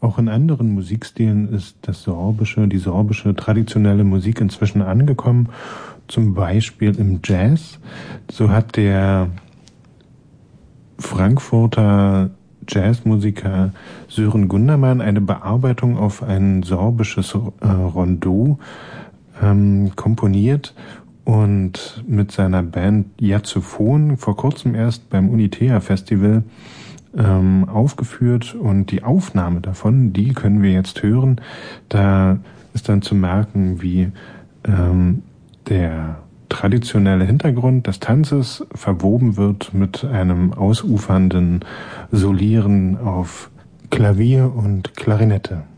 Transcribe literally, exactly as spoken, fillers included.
Auch in anderen Musikstilen ist das sorbische, die sorbische traditionelle Musik inzwischen angekommen, zum Beispiel im Jazz. So hat der Frankfurter Jazzmusiker Sören Gundermann eine Bearbeitung auf ein sorbisches äh, Rondeau ähm, komponiert und mit seiner Band Jazophon vor kurzem erst beim Unitea Festival ähm, aufgeführt, und die Aufnahme davon, die können wir jetzt hören. Da ist dann zu merken, wie ähm, der traditionelle Hintergrund des Tanzes verwoben wird mit einem ausufernden Solieren auf Klavier und Klarinette.